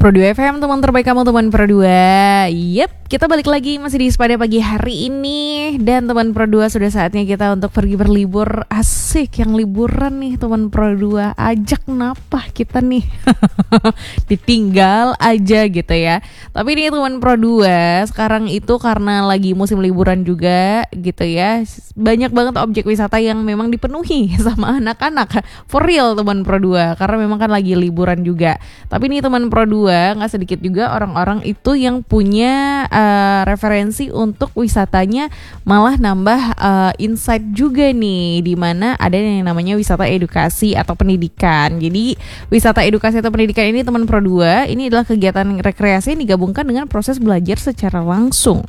Pro 2 FM, teman terbaik kamu, teman Pro 2. Yep, kita balik lagi masih di Sepada Pagi hari ini. Dan teman Pro 2, sudah saatnya kita untuk pergi berlibur. Asik, yang liburan nih teman Pro 2. Ajak kenapa kita nih ditinggal aja gitu ya. Tapi ini teman Pro 2, sekarang itu karena lagi musim liburan juga gitu ya, banyak banget objek wisata yang memang dipenuhi sama anak-anak. For real teman Pro 2, karena memang kan lagi liburan juga. Tapi nih teman Pro 2, nggak sedikit juga orang-orang itu yang punya referensi untuk wisatanya, malah nambah insight juga nih, di mana ada yang namanya wisata edukasi atau pendidikan. Jadi wisata edukasi atau pendidikan ini teman Pro 2, ini adalah kegiatan rekreasi yang digabungkan dengan proses belajar secara langsung.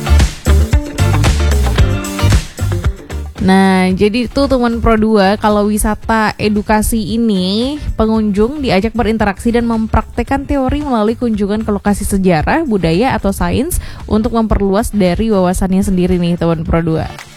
Nah, jadi itu teman Pro 2, kalau wisata edukasi ini pengunjung diajak berinteraksi dan mempraktekkan teori melalui kunjungan ke lokasi sejarah, budaya, atau sains untuk memperluas dari wawasannya sendiri nih teman Pro 2.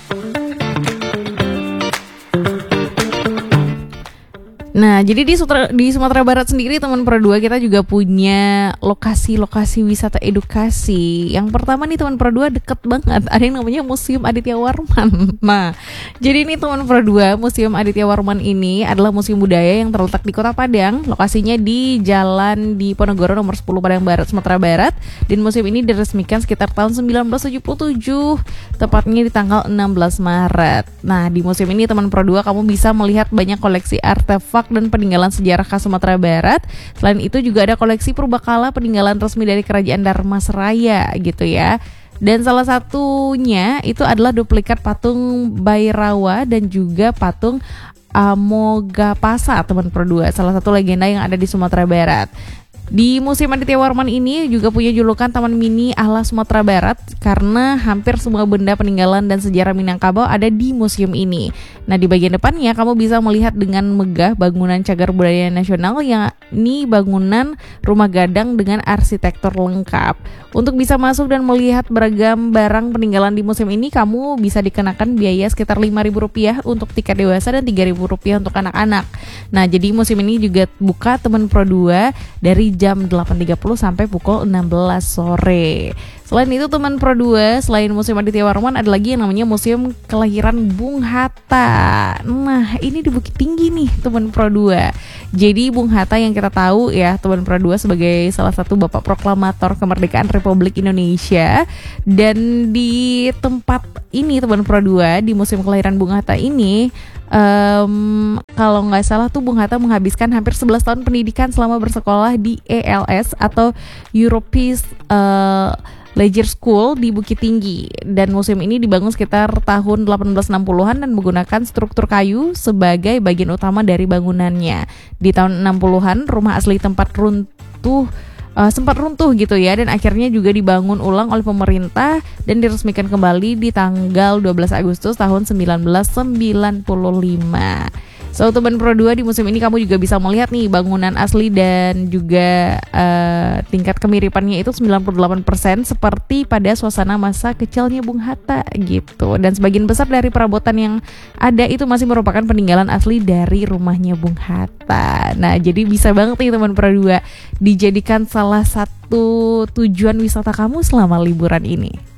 Nah, jadi di Sumatera Barat sendiri teman Pro 2, kita juga punya lokasi-lokasi wisata edukasi. Yang pertama nih teman Pro 2, deket banget, ada yang namanya Museum Aditya Warman. Nah, jadi ini teman Pro 2, Museum Aditya Warman ini adalah museum budaya yang terletak di Kota Padang. Lokasinya di Jalan Diponegoro nomor 10 Padang Barat, Sumatera Barat. Dan museum ini diresmikan sekitar tahun 1977, tepatnya di tanggal 16 Maret. Nah, di museum ini teman Pro 2, kamu bisa melihat banyak koleksi artefak dan peninggalan sejarah khas Sumatera Barat. Selain itu juga ada koleksi purbakala peninggalan resmi dari Kerajaan Dharmasraya gitu ya. Dan salah satunya itu adalah duplikat patung Bhairawa dan juga patung Amogapasa teman Pro 2, salah satu legenda yang ada di Sumatera Barat. Di Museum Aditya Warman ini juga punya julukan Taman Mini ala Sumatera Barat karena hampir semua benda peninggalan dan sejarah Minangkabau ada di museum ini. Nah, di bagian depannya kamu bisa melihat dengan megah bangunan cagar budaya nasional, yakni bangunan rumah gadang dengan arsitektur lengkap. Untuk bisa masuk dan melihat beragam barang peninggalan di museum ini, kamu bisa dikenakan biaya sekitar Rp5.000 untuk tiket dewasa dan Rp3.000 untuk anak-anak. Nah, jadi museum ini juga buka teman Pro 2 dari jam 8.30 sampai pukul 16 sore. Selain itu teman Pro 2, selain Museum Aditya Warman, ada lagi yang namanya Museum Kelahiran Bung Hatta. Nah, ini di Bukit Tinggi nih teman Pro 2. Jadi Bung Hatta yang kita tahu ya teman Pro 2 sebagai salah satu bapak proklamator kemerdekaan Republik Indonesia. Dan di tempat ini teman Pro 2, di Museum Kelahiran Bung Hatta ini, kalau nggak salah tuh Bung Hatta menghabiskan hampir 11 tahun pendidikan selama bersekolah di ELS atau European Leisure School di Bukit Tinggi. Dan museum ini dibangun sekitar tahun 1860-an dan menggunakan struktur kayu sebagai bagian utama dari bangunannya. Di tahun 60-an rumah asli tempat sempat runtuh gitu ya, dan akhirnya juga dibangun ulang oleh pemerintah dan diresmikan kembali di tanggal 12 Agustus tahun 1995. So teman Pro 2, di museum ini kamu juga bisa melihat nih bangunan asli dan juga tingkat kemiripannya itu 98% seperti pada suasana masa kecilnya Bung Hatta gitu. Dan sebagian besar dari perabotan yang ada itu masih merupakan peninggalan asli dari rumahnya Bung Hatta. Nah, jadi bisa banget nih teman Pro 2 dijadikan salah satu tujuan wisata kamu selama liburan ini.